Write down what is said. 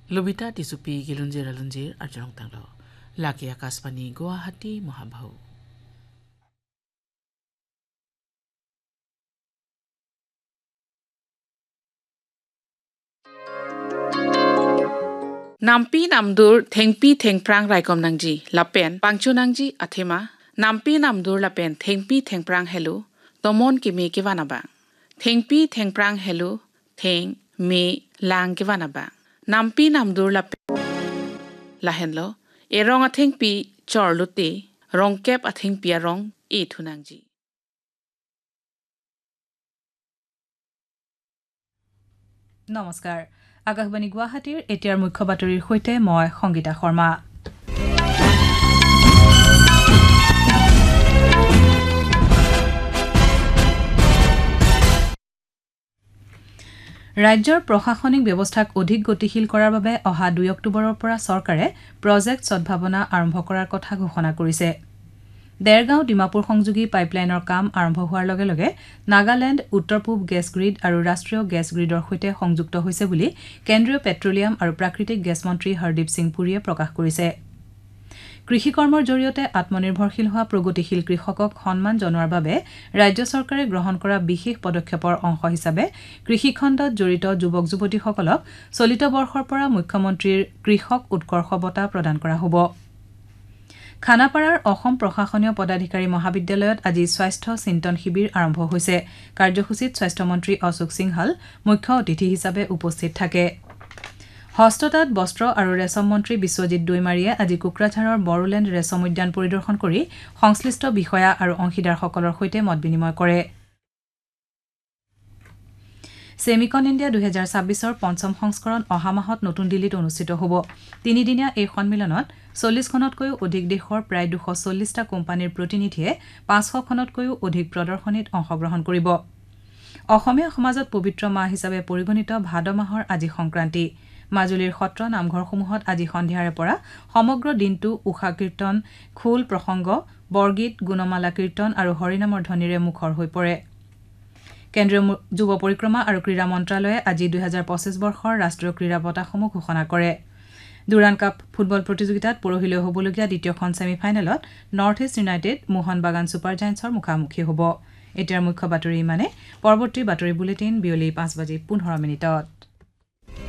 Lobita tisupi gilunjir arjong tanglo. Laki Akashbani Guwahati Mohabau. Nampi namdur thengpi thengprang raikom nangji lapen pangchu nangji athema nampi namdur lapen thengpi thengprang hello tomon kimi kiwanaba thengpi thengprang hello theng me lang kiwanaba nampi namdur lapen lahenlo erong athengpi chorlute rongkep athengpi arong e thunangji নমস্কাৰ আকাশবাণী গুৱাহাটীৰ এতিয়াৰ মুখ্য বাতৰিৰ সৈতে মই সংগীতা শৰ্মা ৰাজ্যৰ প্ৰশাসনিক ব্যৱস্থাক অধিক গতিশীল কৰাৰ বাবে অহা 2 অক্টোবৰৰ পৰা চৰকাৰে প্ৰজেক্ট সদ্ভাৱনা আৰম্ভ কৰাৰ কথা ঘোষণা কৰিছে দেৰগাঁও ডিমাপুৰ সংযোগী পাইপলাইনৰ কাম আৰম্ভ হোৱাৰ লগে লগে নাগালেণ্ড উত্তৰ পূব গেছ গ্ৰিড আৰু ৰাষ্ট্ৰীয় গেছ গ্ৰিডৰ সৈতে সংযুক্ত হৈছে বুলি কেন্দ্ৰীয় পেট্ৰলিয়াম আৰু প্ৰাকৃতিক গেছ মন্ত্ৰী হৰদীপ সিং পুৰীয়ে প্ৰকাশ কৰিছে কৃষি কৰ্মৰ জৰিয়তে আত্মনিৰ্ভৰশীল হোৱা প্ৰগতিশীল কৃষকক সন্মান জনোৱাৰ বাবে ৰাজ্য চৰকাৰে গ্ৰহণ কৰা বিশেষ পদক্ষেপৰ অংশ হিচাপে কৃষি খণ্ডত জড়িত যুৱক যুৱতীসকলক চলিত বৰ্ষৰ পৰা মুখ্যমন্ত্ৰীৰ কৃষক উৎকৰ্ষ বঁটা প্ৰদান কৰা হ'ব খানাপাৰাৰ অসম প্ৰশাসনীয় পদাধিকাৰী মহাবিদ্যালয়ত আজি স্বাস্থ্য চিন্তন শিবিৰ আৰম্ভ হৈছে কাৰ্যসূচীত স্বাস্থ্যমন্ত্ৰী অশোক সিংহাল মুখ্য অতিথি হিচাপে উপস্থিত থাকে হস্ততাঁত বস্ত্ৰ আৰু ৰেশম মন্ত্ৰী বিশ্বজিৎ দৈমাৰীয়ে আজি কুকৰাঝাৰৰ বড়োলেণ্ড ৰেশম উদ্যান পৰিদৰ্শন কৰি সংশ্লিষ্ট বিষয়া আৰু অংশীদাৰসকলৰ সৈতে মত বিনিময় কৰে সেমিকন ইণ্ডিয়া 2026ৰ পঞ্চম সংস্কৰণ অহা মাহত নতুন দিল্লীত অনুষ্ঠিত হ'ব তিনিদিনীয়া এই সন্মিলনত 40খনতকৈও অধিক দেশৰ প্ৰায় 240টা কোম্পানীৰ প্ৰতিনিধিয়ে 500খনতকৈও অধিক প্ৰদৰ্শনীত অংশগ্ৰহণ কৰিব অসমীয়া সমাজত পবিত্ৰ মাহ হিচাপে পৰিগণিত ভাদ মাহৰ আজি সংক্ৰান্তি মাজুলীৰ সত্ৰ নামঘৰসমূহত আজি সন্ধিয়াৰে পৰা সমগ্ৰ দিনটো উষা কীৰ্তন খোল প্ৰসংগ বৰগীত গুণমালা কীৰ্তন আৰু হৰিনামৰ ধ্বনিৰে মুখৰ হৈ পৰে কেন্দ্ৰীয় যুৱ পৰিক্ৰমা আৰু ক্ৰীড়া মন্ত্ৰালয়ে আজি 2025 বৰ্ষৰ ৰাষ্ট্ৰীয় ক্ৰীড়া বঁটাসমূহ ঘোষণা কৰে দুৰাণ কাপ ফুটবল প্ৰতিযোগিতাত পৰহিলৈ হ'বলগীয়া দ্বিতীয়খন ছেমিফাইনেলত নৰ্থ ইষ্ট ইউনাইটেড মোহন বাগান ছুপাৰ জায়ান্টছৰ মুখামুখি হ'ব এতিয়াৰ মুখ্য বাতৰি ইমানে পৰৱৰ্তী বাতৰি বুলেটিন বিয়লি 5:15